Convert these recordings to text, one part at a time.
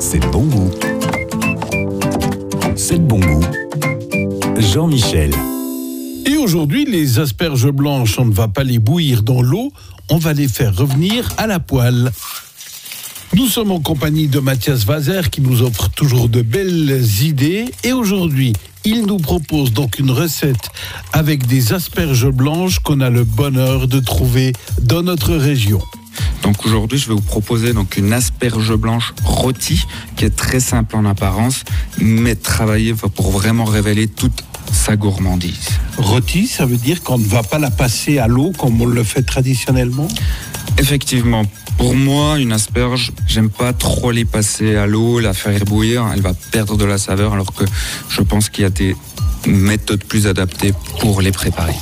C'est de bon goût. C'est de bon goût. Jean-Michel. Et aujourd'hui, les asperges blanches, on ne va pas les bouillir dans l'eau, on va les faire revenir à la poêle. Nous sommes en compagnie de Mathias Wazer qui nous offre toujours de belles idées. Et aujourd'hui, il nous propose donc une recette avec des asperges blanches qu'on a le bonheur de trouver dans notre région. Donc aujourd'hui, je vais vous proposer une asperge blanche rôtie qui est très simple en apparence, mais travaillée pour vraiment révéler toute sa gourmandise. Rôtie, ça veut dire qu'on ne va pas la passer à l'eau comme on le fait traditionnellement ? Effectivement, pour moi, une asperge, j'aime pas trop les passer à l'eau, la faire bouillir, elle va perdre de la saveur, alors que je pense qu'il y a des méthodes plus adaptées pour les préparer.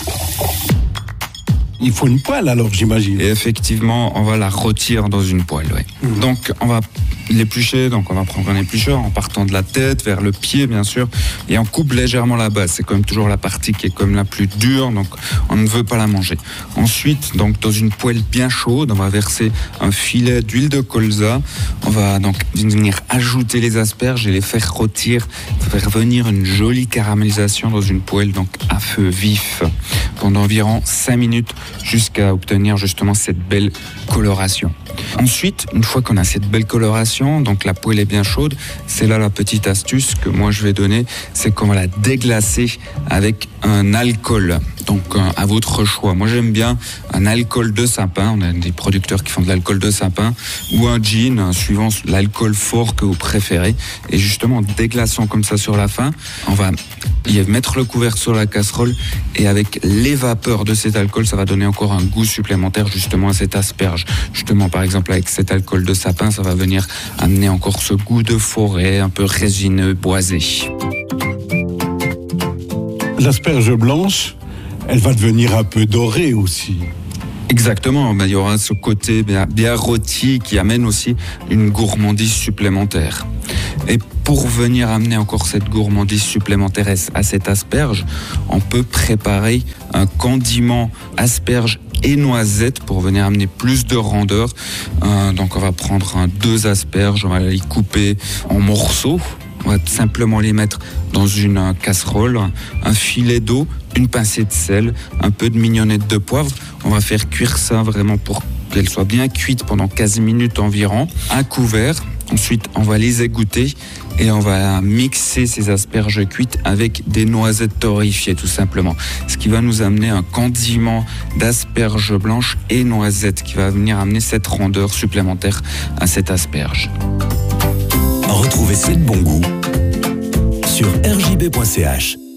Il faut une poêle alors, j'imagine. Et effectivement, on va la rôtir dans une poêle. Ouais. Donc, on va l'éplucher. Donc, on va prendre un éplucheur en partant de la tête vers le pied, bien sûr, et on coupe légèrement la base. C'est quand même toujours la partie qui est comme la plus dure, donc on ne veut pas la manger. Ensuite, donc dans une poêle bien chaude, on va verser un filet d'huile de colza. On va donc venir ajouter les asperges et les faire rôtir, faire venir une jolie caramélisation dans une poêle donc à feu vif pendant environ 5 minutes jusqu'à obtenir justement cette belle coloration. Ensuite, une fois qu'on a cette belle coloration, donc la poêle est bien chaude, c'est là la petite astuce que moi je vais donner, c'est qu'on va la déglacer avec un alcool. Donc à votre choix. Moi j'aime bien un alcool de sapin, on a des producteurs qui font de l'alcool de sapin, ou un gin, suivant l'alcool fort que vous préférez. Et justement en déglaçant comme ça sur la fin, on va y mettre le couvercle sur la casserole et avec les vapeurs de cet alcool, ça va donner encore un goût supplémentaire justement à cette asperge. Justement par exemple avec cet alcool de sapin, ça va venir amener encore ce goût de forêt, un peu résineux, boisé. L'asperge blanche, elle va devenir un peu dorée aussi. Exactement, il y aura ce côté bien rôti qui amène aussi une gourmandise supplémentaire. Et pour venir amener encore cette gourmandise supplémentaire à cette asperge, on peut préparer un condiment asperge et noisettes pour venir amener plus de rondeur. Donc on va prendre 2 asperges, on va les couper en morceaux. On va simplement les mettre dans une casserole, un filet d'eau, une pincée de sel, un peu de mignonnette de poivre. On va faire cuire ça vraiment pour qu'elle soit bien cuite pendant 15 minutes environ. Un couvert. Ensuite, on va les égoutter et on va mixer ces asperges cuites avec des noisettes torréfiées tout simplement. Ce qui va nous amener un condiment d'asperges blanches et noisettes qui va venir amener cette rondeur supplémentaire à cette asperge. Retrouvez C'est de bon goût sur rjb.ch.